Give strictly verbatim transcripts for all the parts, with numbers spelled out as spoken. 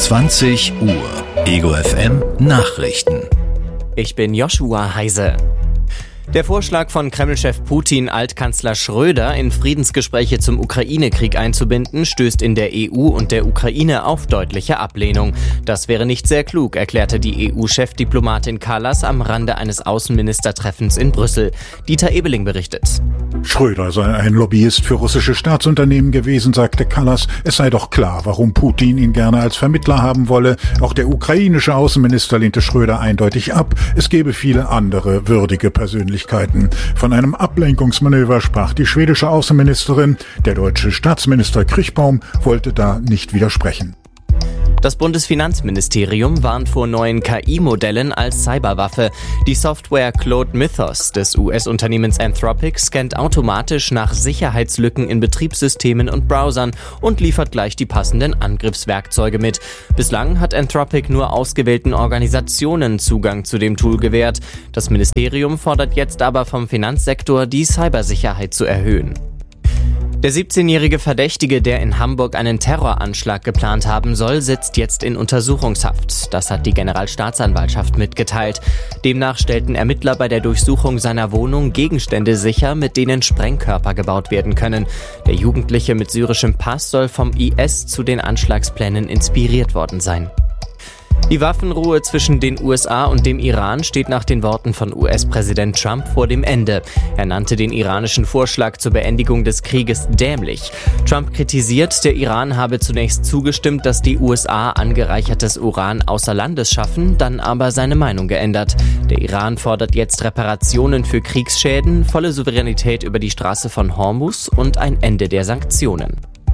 zwanzig Uhr. Ego F M Nachrichten. Ich bin Joshua Heise. Der Vorschlag von Kreml-Chef Putin, Altkanzler Schröder in Friedensgespräche zum Ukraine-Krieg einzubinden, stößt in der E U und der Ukraine auf deutliche Ablehnung. Das wäre nicht sehr klug, erklärte die E U-Chefdiplomatin Kallas am Rande eines Außenministertreffens in Brüssel. Dieter Ebeling berichtet. Schröder sei ein Lobbyist für russische Staatsunternehmen gewesen, sagte Kallas. Es sei doch klar, warum Putin ihn gerne als Vermittler haben wolle. Auch der ukrainische Außenminister lehnte Schröder eindeutig ab. Es gäbe viele andere würdige Persönlichkeiten. Von einem Ablenkungsmanöver sprach die schwedische Außenministerin. Der deutsche Staatsminister Krichbaum wollte da nicht widersprechen. Das Bundesfinanzministerium warnt vor neuen K I-Modellen als Cyberwaffe. Die Software Claude Mythos des U S-Unternehmens Anthropic scannt automatisch nach Sicherheitslücken in Betriebssystemen und Browsern und liefert gleich die passenden Angriffswerkzeuge mit. Bislang hat Anthropic nur ausgewählten Organisationen Zugang zu dem Tool gewährt. Das Ministerium fordert jetzt aber vom Finanzsektor, die Cybersicherheit zu erhöhen. Der siebzehnjährige Verdächtige, der in Hamburg einen Terroranschlag geplant haben soll, sitzt jetzt in Untersuchungshaft. Das hat die Generalstaatsanwaltschaft mitgeteilt. Demnach stellten Ermittler bei der Durchsuchung seiner Wohnung Gegenstände sicher, mit denen Sprengkörper gebaut werden können. Der Jugendliche mit syrischem Pass soll vom I S zu den Anschlagsplänen inspiriert worden sein. Die Waffenruhe zwischen den U S A und dem Iran steht nach den Worten von U S-Präsident Trump vor dem Ende. Er nannte den iranischen Vorschlag zur Beendigung des Krieges dämlich. Trump kritisiert, der Iran habe zunächst zugestimmt, dass die U S A angereichertes Uran außer Landes schaffen, dann aber seine Meinung geändert. Der Iran fordert jetzt Reparationen für Kriegsschäden, volle Souveränität über die Straße von Hormuz und ein Ende der Sanktionen.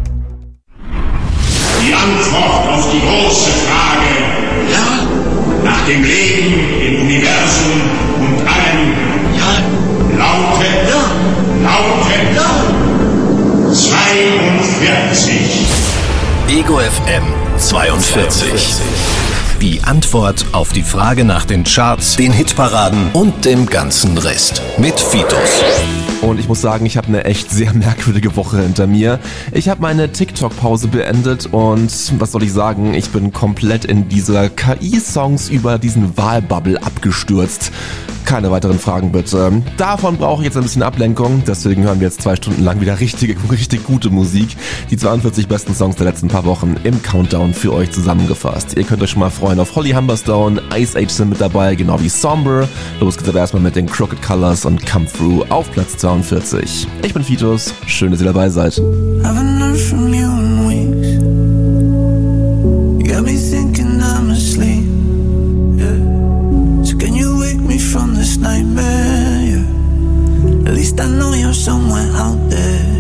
Die Antwort auf die große Frage, ja, nach dem Leben im Universum und allem, ja, lautet, ja, lautet, ja, zweiundvierzig. Ego F M zweiundvierzig. Die Antwort auf die Frage nach den Charts, den Hitparaden und dem ganzen Rest. Mit Fitos. Und ich muss sagen, ich habe eine echt sehr merkwürdige Woche hinter mir. Ich habe meine TikTok-Pause beendet und was soll ich sagen, ich bin komplett in dieser K I-Songs über diesen Wahlbubble abgestürzt. Keine weiteren Fragen bitte. Davon brauche ich jetzt ein bisschen Ablenkung, deswegen hören wir jetzt zwei Stunden lang wieder richtige, richtig gute Musik. Die zweiundvierzig besten Songs der letzten paar Wochen im Countdown für euch zusammengefasst. Ihr könnt euch schon mal freuen auf Holly Humberstone, Ice Age sind mit dabei, genau wie Somber. Los geht's aber erstmal mit den Crooked Colors und Come Through auf Platz zweiundvierzig. Ich bin Fitos, schön, dass ihr dabei seid. From this nightmare, yeah. At least I know you're somewhere out there.